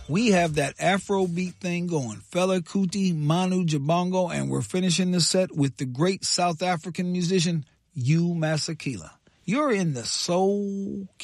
We have that Afrobeat thing going. Fela Kuti, Manu Jabongo, and we're finishing the set with the great South African musician, Hugh Masekela. You're in the soul